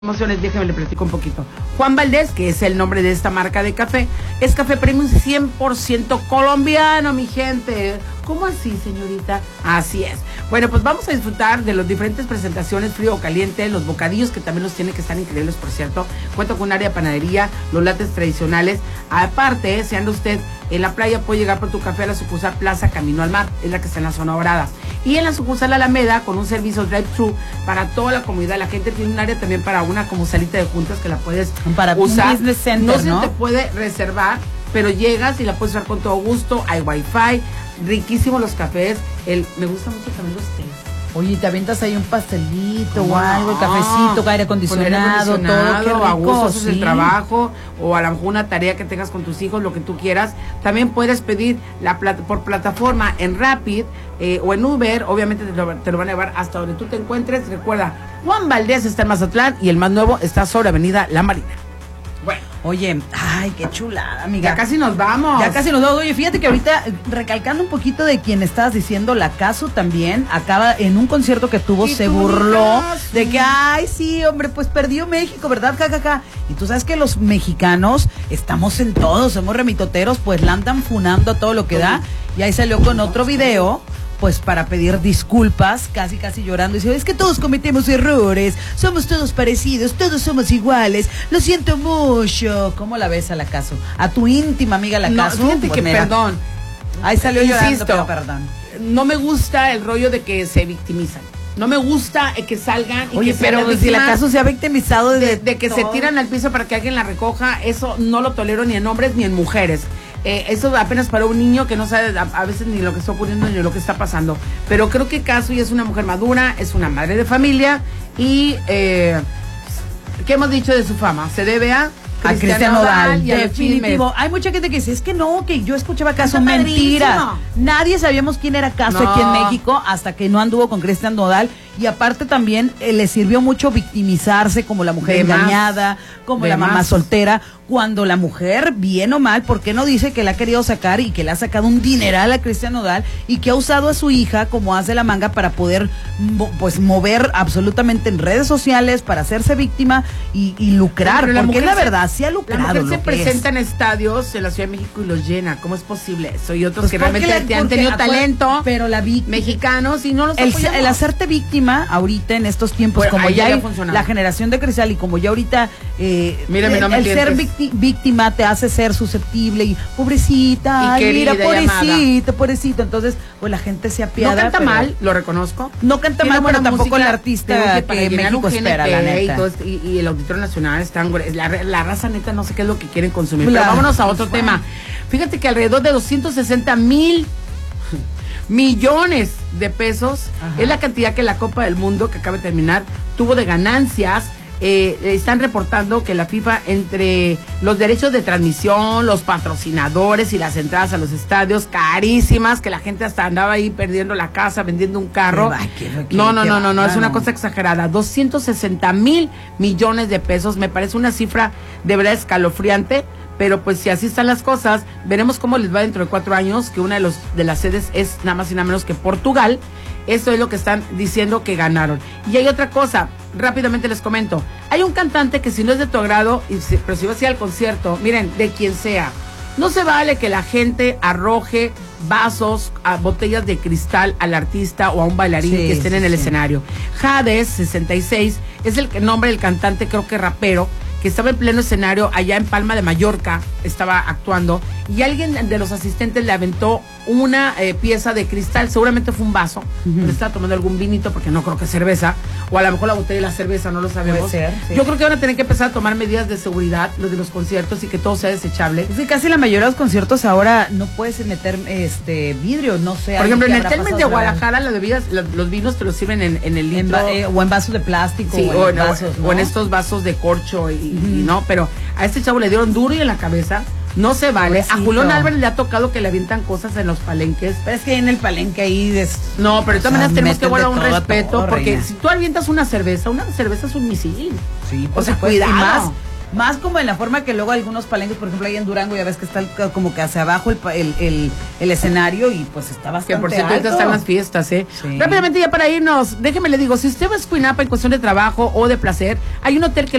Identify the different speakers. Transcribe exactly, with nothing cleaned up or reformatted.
Speaker 1: Emociones, déjeme le platico un poquito. Juan Valdez, que es el nombre de esta marca de café, es café premium cien por ciento colombiano, mi gente. ¿Cómo así, señorita? Así es. Bueno, pues vamos a disfrutar de las diferentes presentaciones, frío o caliente, los bocadillos, que también los tiene que estar increíbles, por cierto. Cuento con un área de panadería, los lates tradicionales. Aparte, si anda usted en la playa, puede llegar por tu café a la sucursal Plaza Camino al Mar, es la que está en la zona dorada. Y en la sucursal Alameda, con un servicio drive-thru para toda la comunidad. La gente tiene un área también para una como salita de juntas que la puedes
Speaker 2: para
Speaker 1: usar.
Speaker 2: Business center,
Speaker 1: no se
Speaker 2: ¿no?
Speaker 1: te puede reservar, pero llegas y la puedes usar con todo gusto. Hay wifi, riquísimos los cafés. El, me gusta mucho también los tés.
Speaker 2: Oye, te avientas ahí un pastelito o algo,
Speaker 1: No,
Speaker 2: cafecito, aire acondicionado, todo, qué rico,
Speaker 1: a gusto, haces
Speaker 2: sí.
Speaker 1: el trabajo, o a lo mejor una tarea que tengas con tus hijos, lo que tú quieras. También puedes pedir la plata, por plataforma en Rapid eh, o en Uber, obviamente te lo, te lo van a llevar hasta donde tú te encuentres. Recuerda, Juan Valdez está en Mazatlán y el más nuevo está sobre Avenida La Marina. Bueno.
Speaker 2: Oye, ay, qué chulada, amiga.
Speaker 1: Ya casi nos vamos.
Speaker 2: Ya casi nos vamos. Oye, fíjate que ahorita, recalcando un poquito de quien estabas diciendo, la Casu también, acaba, en un concierto que tuvo, se burló de que, ay, sí, hombre, pues perdió México, ¿verdad? Ja, ja, ja. Y tú sabes que los mexicanos estamos en todo, somos remitoteros, pues la andan funando a todo lo que da. Y ahí salió con otro video, pues para pedir disculpas, casi casi llorando, y dice, es que todos cometemos errores, somos todos parecidos, todos somos iguales, lo siento mucho. ¿Cómo la ves a la Casu? A tu íntima amiga la Casu.
Speaker 1: No, fíjate
Speaker 2: pues
Speaker 1: que
Speaker 2: mira,
Speaker 1: perdón.
Speaker 2: Ahí salió
Speaker 1: Insisto,
Speaker 2: llorando, pero perdón.
Speaker 1: No me gusta el rollo de que se victimizan. No me gusta eh, que salgan y
Speaker 2: Oye,
Speaker 1: que
Speaker 2: pero
Speaker 1: sean
Speaker 2: si la Casu se ha victimizado de,
Speaker 1: de, de que
Speaker 2: todo.
Speaker 1: se tiran al piso para que alguien la recoja, eso no lo tolero ni en hombres ni en mujeres. Eh, eso apenas para un niño que no sabe a, a veces ni lo que está ocurriendo ni lo que está pasando. Pero creo que Casu ya es una mujer madura, es una madre de familia y eh, ¿qué hemos dicho de su fama? Se debe a
Speaker 2: a Cristian Nodal,
Speaker 1: y a
Speaker 2: definitivo. Hay mucha gente que dice, es que no, que yo escuchaba Casu,
Speaker 1: Está
Speaker 2: mentira.
Speaker 1: padrísimo.
Speaker 2: Nadie sabíamos quién era Casu
Speaker 1: No.
Speaker 2: aquí en México hasta que no anduvo con Cristian Nodal. Y aparte también eh, le sirvió mucho victimizarse como la mujer
Speaker 1: De
Speaker 2: engañada,
Speaker 1: más.
Speaker 2: como
Speaker 1: De
Speaker 2: la mamá
Speaker 1: más.
Speaker 2: soltera, cuando la mujer, bien o mal, ¿por qué no dice que la ha querido sacar y que le ha sacado un dineral a Cristian Nodal y que ha usado a su hija como haz de la manga para poder mo- pues mover absolutamente en redes sociales, para hacerse víctima y, y lucrar?
Speaker 1: Pero la
Speaker 2: Porque
Speaker 1: mujer
Speaker 2: la
Speaker 1: se-
Speaker 2: verdad, sí ha lucrado.
Speaker 1: La mujer
Speaker 2: lo
Speaker 1: se
Speaker 2: que
Speaker 1: presenta
Speaker 2: es.
Speaker 1: en estadios en la Ciudad de México y los llena. ¿Cómo es posible eso? Y otros
Speaker 2: Pues
Speaker 1: que
Speaker 2: porque
Speaker 1: realmente
Speaker 2: la-
Speaker 1: han
Speaker 2: porque
Speaker 1: tenido
Speaker 2: acuer-
Speaker 1: talento,
Speaker 2: pero la vi-
Speaker 1: mexicanos, y no los
Speaker 2: El,
Speaker 1: apoyamos.
Speaker 2: el hacerte víctima ahorita en estos tiempos,
Speaker 1: Bueno,
Speaker 2: como
Speaker 1: ahí
Speaker 2: ya
Speaker 1: ya
Speaker 2: hay
Speaker 1: funcionaba.
Speaker 2: la generación de cristal y como ya ahorita eh,
Speaker 1: Mírame,
Speaker 2: el,
Speaker 1: no me
Speaker 2: el ser
Speaker 1: tientes.
Speaker 2: victi- víctima te hace ser susceptible y pobrecita,
Speaker 1: Y
Speaker 2: ay,
Speaker 1: querida
Speaker 2: mira,
Speaker 1: y amada.
Speaker 2: pobrecito, pobrecito. Entonces, pues la gente se
Speaker 1: No
Speaker 2: apiada.
Speaker 1: canta
Speaker 2: pero-
Speaker 1: mal, lo reconozco.
Speaker 2: No canta
Speaker 1: Tiene
Speaker 2: mal, pero
Speaker 1: buena
Speaker 2: tampoco
Speaker 1: música,
Speaker 2: el artista
Speaker 1: pero
Speaker 2: que,
Speaker 1: para llenar
Speaker 2: México
Speaker 1: un
Speaker 2: espera,
Speaker 1: G N P
Speaker 2: la
Speaker 1: y,
Speaker 2: neta.
Speaker 1: todo esto, y, y el Auditorio Nacional están, la, la raza neta no sé qué es lo que quieren consumir.
Speaker 2: La-
Speaker 1: Pero vámonos a otro
Speaker 2: bueno.
Speaker 1: tema. Fíjate que alrededor de doscientos sesenta mil millones de pesos
Speaker 2: Ajá.
Speaker 1: es la cantidad que la Copa del Mundo, que acaba de terminar, tuvo de ganancias. Eh, están reportando que la FIFA, entre los derechos de transmisión, los patrocinadores y las entradas a los estadios carísimas, que la gente hasta andaba ahí perdiendo la casa, vendiendo un carro.
Speaker 2: Ay, qué- qué-
Speaker 1: no, no,
Speaker 2: qué
Speaker 1: no, no, no, es una
Speaker 2: bárbaro.
Speaker 1: cosa exagerada. doscientos sesenta mil millones de pesos, me parece una cifra de verdad escalofriante. Pero pues si así están las cosas, veremos cómo les va dentro de cuatro años, que una de, los, de las sedes es nada más y nada menos que Portugal. Esto es lo que están diciendo que ganaron. Y hay otra cosa, rápidamente les comento. Hay un cantante que si no es de tu agrado, y si, pero si vas a ir al concierto, miren, de quien sea, no se vale que la gente arroje vasos, a botellas de cristal al artista o a un bailarín
Speaker 2: Sí,
Speaker 1: que estén
Speaker 2: sí,
Speaker 1: en el
Speaker 2: sí.
Speaker 1: escenario. Hades sesenta y seis es el nombre del cantante, creo que rapero, que estaba en pleno escenario allá en Palma de Mallorca, estaba actuando, y alguien de los asistentes le aventó una eh, pieza de cristal, seguramente fue un vaso,
Speaker 2: Ujú.
Speaker 1: le estaba tomando algún vinito, porque no creo que cerveza, o a lo mejor la botella de la cerveza, no lo sabemos.
Speaker 2: Puede ser, sí.
Speaker 1: Yo creo que van a tener que empezar a tomar medidas de seguridad, los de los conciertos, y que todo sea desechable.
Speaker 2: Es que casi la mayoría de los conciertos ahora no puedes meter este vidrio, no sé.
Speaker 1: Por
Speaker 2: algo
Speaker 1: ejemplo,
Speaker 2: que
Speaker 1: en el
Speaker 2: habrá
Speaker 1: Telmex
Speaker 2: pasado
Speaker 1: de
Speaker 2: otra vez.
Speaker 1: Guadalajara, las bebidas, los, los vinos te los sirven en, en el
Speaker 2: En
Speaker 1: litro.
Speaker 2: va- eh, o en vasos de plástico,
Speaker 1: Sí,
Speaker 2: o,
Speaker 1: o
Speaker 2: en
Speaker 1: en,
Speaker 2: vasos,
Speaker 1: o en
Speaker 2: ¿no?
Speaker 1: estos vasos de corcho y, y
Speaker 2: Ujú.
Speaker 1: no, pero a este chavo le dieron duro y en la cabeza, no se vale.
Speaker 2: Pobrecito.
Speaker 1: A Julián Álvarez le ha tocado que le avientan cosas en los palenques.
Speaker 2: Pero es que en el palenque ahí des...
Speaker 1: No, pero de todas
Speaker 2: O sea,
Speaker 1: maneras tenemos que
Speaker 2: meten
Speaker 1: guardar
Speaker 2: de
Speaker 1: un
Speaker 2: todo a
Speaker 1: respeto,
Speaker 2: todo,
Speaker 1: porque
Speaker 2: reina.
Speaker 1: si tú avientas una cerveza, una cerveza es un misil.
Speaker 2: Sí,
Speaker 1: O sea,
Speaker 2: por supuesto,
Speaker 1: cuidado.
Speaker 2: y más Más como en la forma que luego algunos palenques, por ejemplo, ahí en Durango, ya ves que está el- como que hacia abajo el, pa- el, el, el escenario y pues está bastante
Speaker 1: Que por cierto, ahorita
Speaker 2: alto.
Speaker 1: están las fiestas, ¿eh?
Speaker 2: Sí.
Speaker 1: Rápidamente ya para irnos, déjeme le digo, si usted va a Escuinapa en cuestión de trabajo o de placer, hay un hotel que